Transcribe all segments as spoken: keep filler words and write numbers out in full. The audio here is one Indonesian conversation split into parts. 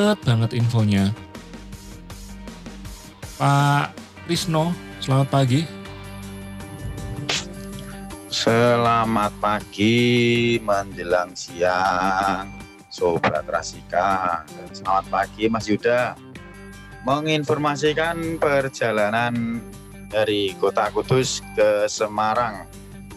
padet banget infonya. Pak Trisno, selamat pagi. Selamat pagi menjelang siang, Sobat Rasika. Dan selamat pagi Mas Yuda. Menginformasikan perjalanan dari Kota Kudus ke Semarang.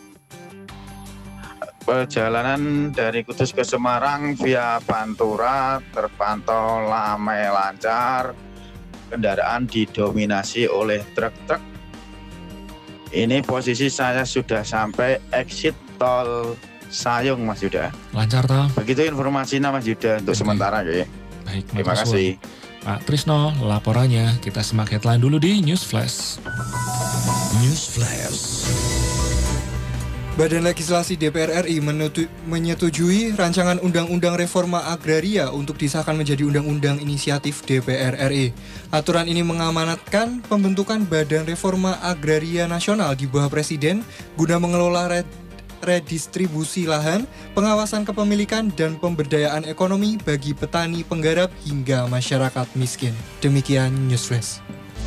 Perjalanan dari Kudus ke Semarang via Pantura terpantau ramai lancar. Kendaraan didominasi oleh truk-truk. Ini posisi saya sudah sampai exit tol Sayung, Mas Yuda. Lancar toh? Begitu informasinya Mas Yuda untuk okay. sementara ya. Baik, terima kasih. Pak Trisno, laporannya kita simak headline dulu di News Flash. News Flash. Badan Legislasi D P R R I menyetujui rancangan Undang-Undang Reforma Agraria untuk disahkan menjadi Undang-Undang Inisiatif D P R R I. Aturan ini mengamanatkan pembentukan Badan Reforma Agraria Nasional di bawah Presiden guna mengelola red redistribusi lahan, pengawasan kepemilikan, dan pemberdayaan ekonomi bagi petani penggarap hingga masyarakat miskin. Demikian News Flash.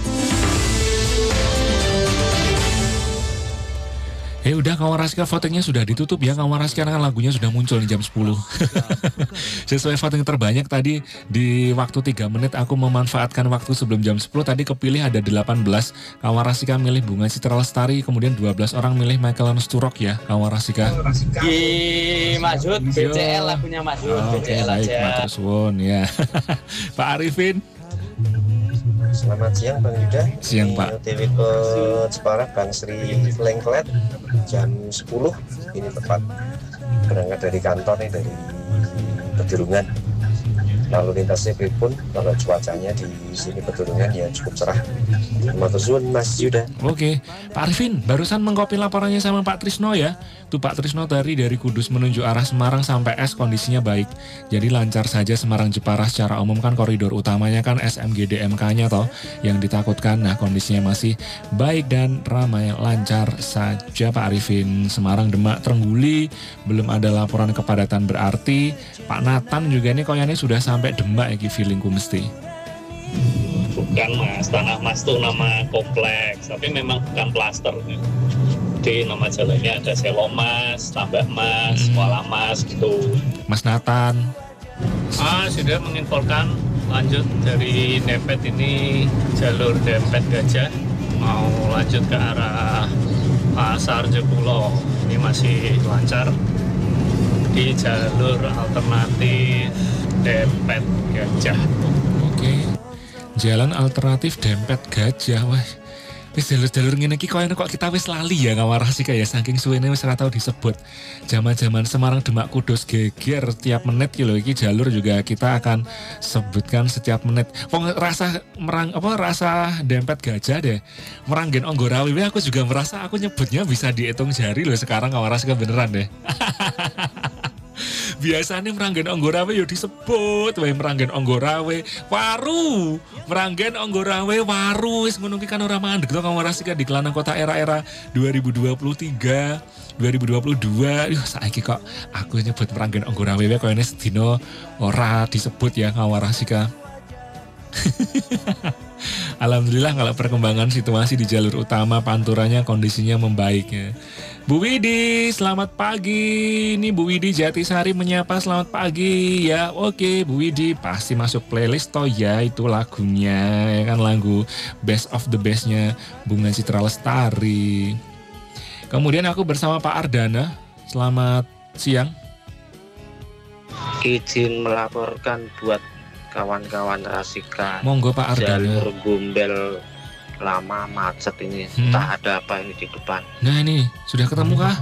Eh udah kawan Rasika, votingnya sudah ditutup ya kawan Rasika, kan lagunya sudah muncul di jam sepuluh. Sesuai voting terbanyak tadi di waktu tiga menit aku memanfaatkan waktu sebelum jam sepuluh, tadi kepilih ada delapan belas. Kawan Rasika milih Bunga Citra Lestari, kemudian dua belas orang milih Michael Sturrock ya kawan Rasika. Di Masud, B C L lagunya Masud, oh, B C L okay, aja. Baik, Matur suwun ya. Pak Arifin. Selamat siang Bang Yuda. Siang Pak. O T W ke Jepara Bang Sri Lengklet jam sepuluh. Ini tepat berangkat dari kantor nih, dari Pedurungan. Lalu lintasnya pun kalau cuacanya di sini Pedurungan ya cukup cerah. Matur suwun Mas Yuda. Oke, Pak Arifin barusan mengkopi laporannya sama Pak Trisno ya. Tuh Pak Trisno tadi dari Kudus menuju arah Semarang sampai S kondisinya baik. Jadi lancar saja Semarang Jepara, secara umum kan koridor utamanya kan S M G D M K-nya toh yang ditakutkan. Nah kondisinya masih baik dan ramai lancar saja Pak Arifin. Semarang, Demak, Trengguli belum ada laporan kepadatan berarti. Pak Nathan juga ini kayaknya sudah sampai Demak ya feelingku mesti. Bukan Mas, Tanah Mas itu nama kompleks, tapi memang bukan klaster. Di nama jalannya ada Selomas, Tambak Mas, hmm. Kuala Mas gitu. Mas Nathan. Ah, sudah menginfokan lanjut dari Dempet ini jalur Dempet Gajah mau lanjut ke arah Pasar Jekulo. Ini masih lancar di jalur alternatif Dempet Gajah. Oke. Jalan alternatif Dempet Gajah. Wah. Wis jalur-jalur ngene iki koyo kok kita wis lali ya kawan Rasika ya, saking suwene wis ora tau disebut. Zaman-zaman Semarang Demak Kudus geger tiap menit ki lho, iki jalur juga kita akan sebutkan setiap menit. Wong rasa merang apa rasa Dempet Gajah deh. Meranggen Onggora Wiwi aku juga merasa aku nyebutnya bisa dihitung jari loh sekarang kawan Rasika beneran deh. Biasanya Meranggen Onggora Wiwi yo disebut wae Meranggen Onggora Wiwi waru, Meranggen Onggora Wiwi waru, wis ngono ki kan ora mandeg to kawan Rasika di Kelanang Kota era-era dua ribu dua puluh tiga dua ribu dua puluh dua. Yuh saiki kok aku nyebut Meranggen Onggora Wiwi koyo ne sedina ora disebut ya kawan Rasika. Alhamdulillah kalau perkembangan situasi di jalur utama Panturanya kondisinya membaik ya. Bu Widi, selamat pagi. Ini Bu Widi Jatisari menyapa, selamat pagi ya. Oke, Bu Widi pasti masuk playlist toh ya itu lagunya ya kan, lagu Best of the Best-nya Bunga Citra Lestari. Kemudian aku bersama Pak Ardana. Selamat siang. Izin melaporkan buat kawan-kawan Rasika. Monggo Pak Ardana. Jalur Gombel lama macet ini, hmm. entah ada apa ini di depan. Nah ini sudah ketemu kah?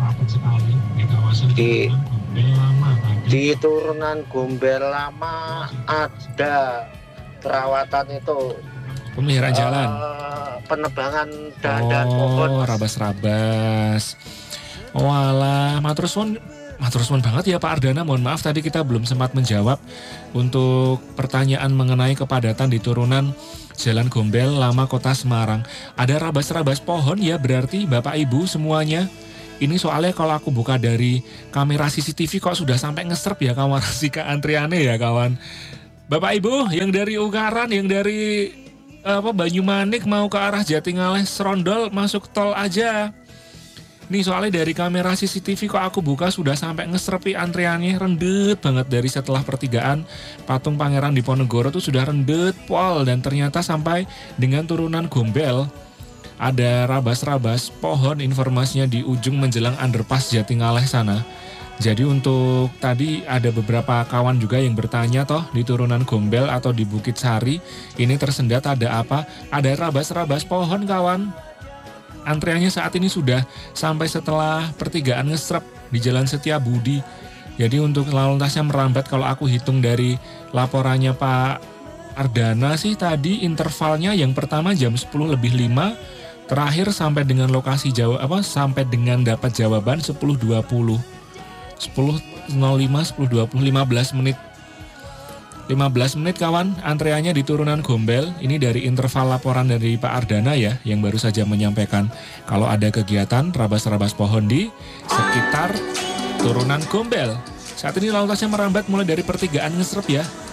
Di di turunan Gombel lama ada perawatan itu. Pemeliharaan uh, jalan. Penebangan dahan dan pohon. Oh, rabas-rabas. Walah, matur suwun. Matur suwun banget ya Pak Ardana, mohon maaf tadi kita belum sempat menjawab untuk pertanyaan mengenai kepadatan di turunan Jalan Gombel Lama Kota Semarang. Ada rabas-rabas pohon ya berarti Bapak Ibu semuanya. Ini soalnya kalau aku buka dari kamera C C T V kok sudah sampai ngeserp ya kawan Rasika antriane ya kawan. Bapak Ibu yang dari Ungaran, yang dari apa Banyumanik mau ke arah Jatingaleh Serondol masuk tol aja. Nih soalnya dari kamera C C T V kok aku buka sudah sampai ngesrepi antreannya, rendet banget dari setelah pertigaan Patung Pangeran Diponegoro tuh sudah rendet pol, dan ternyata sampai dengan turunan Gombel ada rabas-rabas pohon informasinya di ujung menjelang underpass Jatingaleh sana. Jadi untuk tadi ada beberapa kawan juga yang bertanya toh di turunan Gombel atau di Bukit Sari ini tersendat ada apa? Ada rabas-rabas pohon kawan. Antreannya saat ini sudah sampai setelah pertigaan ngesrep di Jalan Setiabudi. Jadi untuk lalu lintasnya merambat kalau aku hitung dari laporannya Pak Ardana sih tadi intervalnya yang pertama jam sepuluh lebih lima, terakhir sampai dengan lokasi jawab apa sampai dengan dapat jawaban sepuluh dua puluh. sepuluh nol lima, sepuluh dua puluh, lima belas menit. lima belas menit kawan, antreannya di turunan Gombel. Ini dari interval laporan dari Pak Ardana ya, yang baru saja menyampaikan kalau ada kegiatan rabas-rabas pohon di sekitar turunan Gombel. Saat ini lalu lintasnya merambat mulai dari pertigaan ngesrep ya.